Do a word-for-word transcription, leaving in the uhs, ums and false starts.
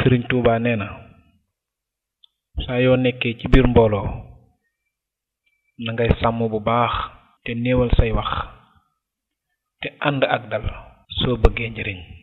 Sëriñ Tuuba nee na saa yoo nekkee ci biir mbooloo na ngay sàmm bu baax te néewal say wax te ànd ak dal soo bëggee njëriñ